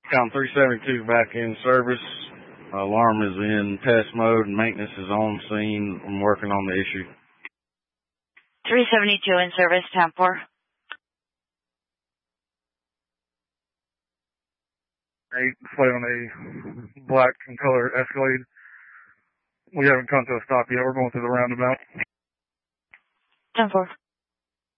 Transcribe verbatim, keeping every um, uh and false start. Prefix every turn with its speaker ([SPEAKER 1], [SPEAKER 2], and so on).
[SPEAKER 1] Count three seventy-two back in service. Alarm is in test mode and maintenance is on scene. I'm working on the issue.
[SPEAKER 2] three seventy-two in service, ten four.
[SPEAKER 3] eight, display on a black and color Escalade. We haven't come to a stop yet. We're going through the roundabout.
[SPEAKER 2] ten four.